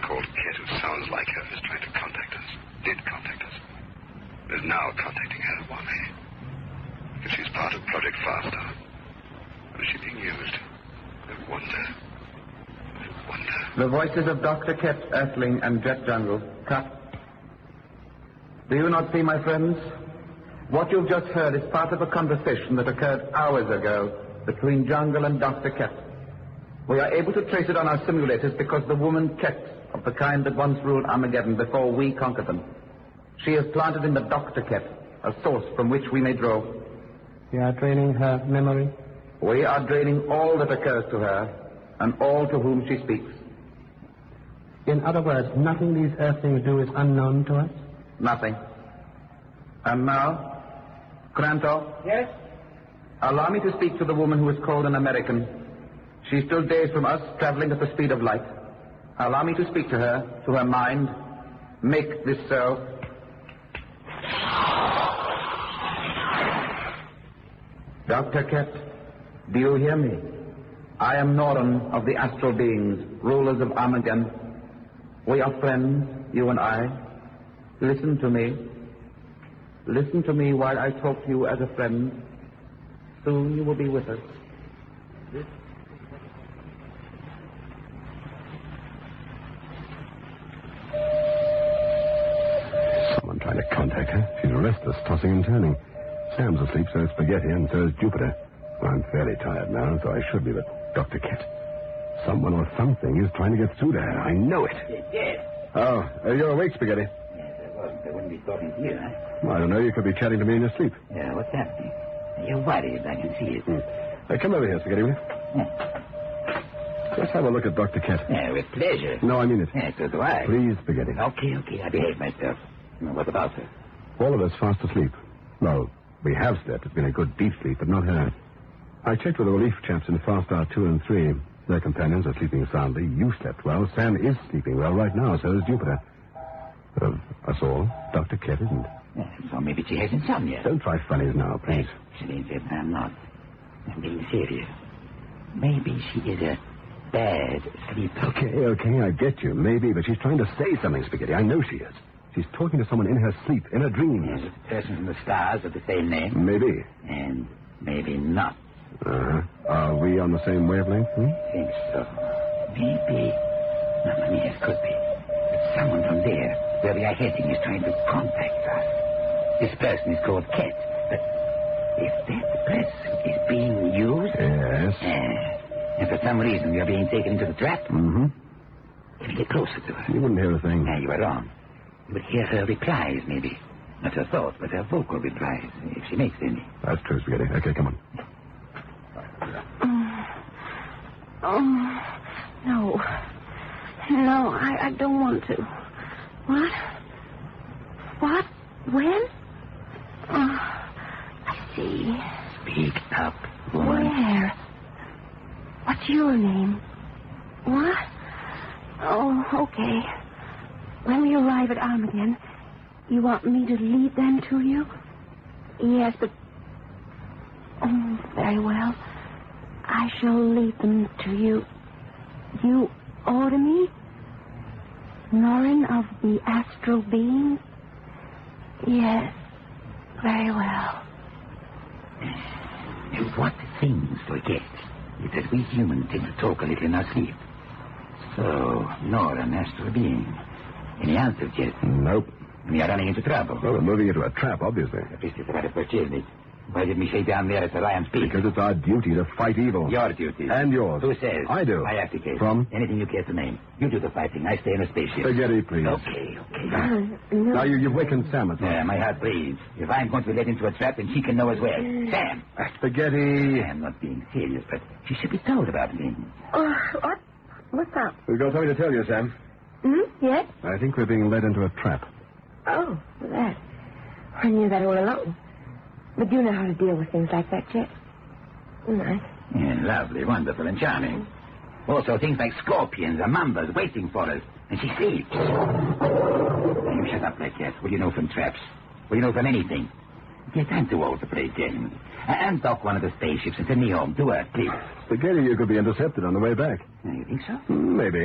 called Kit, who sounds like her, is trying to contact us. Did contact us. Is now contacting her, Wally. If she's part of Project Farstar, or is she being used? I wonder. The voices of Dr. Kett, Earthling, and Jet Jungle. Cut. Do you not see, my friends? What you've just heard is part of a conversation that occurred hours ago between Jungle and Dr. Kett. We are able to trace it on our simulators because the woman Kett, of the kind that once ruled Armageddon before we conquered them, she is planted in the Dr. Kett, a source from which we may draw. You are draining her memory? We are draining all that occurs to her and all to whom she speaks. In other words, nothing these Earthlings do is unknown to us? Nothing. And now, Grantor? Yes? Allow me to speak to the woman who is called an American. She's still days from us, traveling at the speed of light. Allow me to speak to her mind. Make this so. Dr. Kett, do you hear me? I am Noran of the Astral Beings, rulers of Armageddon. We are friends, you and I. Listen to me. Listen to me while I talk to you as a friend. Soon you will be with us. Someone trying to contact her. She's restless, tossing and turning. Sam's asleep, so is Spaghetti, and so is Jupiter. I'm fairly tired now, so I should be, but Dr. Kett. Someone or something is trying to get through to her. I know it. Yes. Oh, you're awake, Spaghetti? Yes, I wasn't. I wouldn't be talking to you, huh? Well, I don't know. You could be chatting to me in your sleep. Yeah, what's happening? You're worried. I can see it. Come over here, Spaghetti, will you? Yeah. Let's have a look at Dr. Kett. Yeah, with pleasure. No, I mean it. Yeah, so do I. Please, Spaghetti. Okay. I behave myself. What about her? All of us fast asleep. Well, we have slept. It's been a good deep sleep, but not her. I checked with the relief chaps in Farstar 2 and 3. Their companions are sleeping soundly. You slept well. Sam is sleeping well right now, so is Jupiter. Of us all, Dr. Kett isn't. Yeah, so maybe she has insomnia. Don't try funnies now, please. Excellent, I'm not. I'm being serious. Maybe she is a bad sleeper. Okay, I get you. Maybe, but she's trying to say something, Spaghetti. I know she is. She's talking to someone in her sleep, in her dreams. Yes, a person from the stars of the same name. Maybe. And maybe not. Uh-huh. Are we on the same wavelength? I think so. Maybe. No, yes, could be. But someone from there, where we are heading, is trying to contact us. This person is called Kett. But if that person is being used... Yes. And for some reason we are being taken into the trap... Mm-hmm. Can we get closer to her? You wouldn't hear a thing. No, you are wrong. You would hear her replies, maybe. Not her thoughts, but her vocal replies, if she makes any. That's true, Spaghetti. Okay, come on. No. No, I don't want to. What? What? When? I see. Speak up, woman. Where? What's your name? What? Oh, okay. When we arrive at Armageddon, you want me to lead them to you? Yes, but... Oh, very well. I shall lead them to you. You order me? Noran of the Astral Beings? Yes, very well. And what things forget is that we humans tend to talk a little in our sleep. So, Noran, Astral Being. Any answers yet? Nope. We are running into trouble. Well, we're moving into a trap, obviously. At least it's about to purchase it. Why didn't we say down there at the Lion Peak? Because it's our duty to fight evil. Your duty. And yours. Who says? I do. I abdicate. From? Anything you care to name. You do the fighting. I stay in a spaceship. Spaghetti, please. Okay. No. Now, you've wakened Sam at Yeah, my heart bleeds. If I'm going to be led into a trap, then she can know as well. Sam! Spaghetti. I'm not being serious, but she should be told about things. What? What's up? We've got something to tell you, Sam. Yes? I think we're being led into a trap. Oh, that. I knew that all along. But you know how to deal with things like that, Chet. Nice. Yeah, lovely, wonderful, and charming. Also, things like scorpions or mambas waiting for us. And she sleeps. Now, you shut up like that. What do you know from traps? What do you know from anything? Yes, I'm too old to play games. And dock one of the spaceships and send me home to Earth, please. Spaghetti, you could be intercepted on the way back. You think so? Maybe.